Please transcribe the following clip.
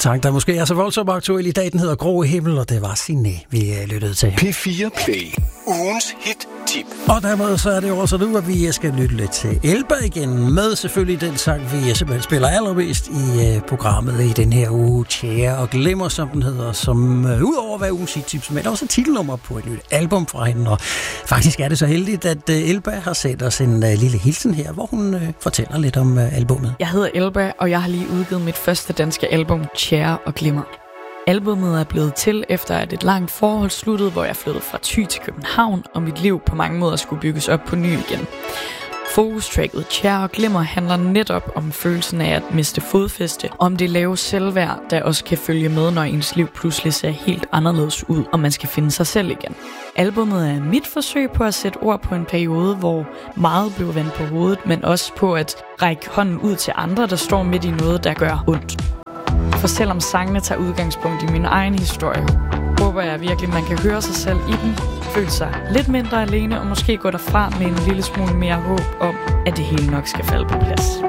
sang, der måske er så voldsomt aktuel i dag. Den hedder Grå Himmel, og det var Signe, vi lyttede til. P4 Play. Ugens hit-tip. Og dermed så er det også nu, at vi skal lytte lidt til Elba igen. Med selvfølgelig den sang, vi simpelthen spiller allermest i programmet i den her uge. Tjære og Glimmer, som den hedder. Som udover at være ugens hit-tips, men også titelnummer på et nyt album fra hende. Og faktisk er det så heldigt, at Elba har sendt os en lille hilsen her, hvor hun fortæller lidt om albummet. Jeg hedder Elba, og jeg har lige udgivet mit første danske album, Tjære og Glimmer. Albummet er blevet til efter at et langt forhold sluttede, hvor jeg flyttede fra Thy til København, og mit liv på mange måder skulle bygges op på ny igen. Fokustracket Tjære og Glimmer handler netop om følelsen af at miste fodfæste, om det lave selvværd, der også kan følge med, når ens liv pludselig ser helt anderledes ud, og man skal finde sig selv igen. Albummet er mit forsøg på at sætte ord på en periode, hvor meget blev vendt på hovedet, men også på at række hånden ud til andre, der står midt i noget, der gør ondt. For selvom sangene tager udgangspunkt i min egen historie, håber jeg virkelig, man kan høre sig selv i den, føle sig lidt mindre alene og måske gå derfra med en lille smule mere håb om, at det hele nok skal falde på plads.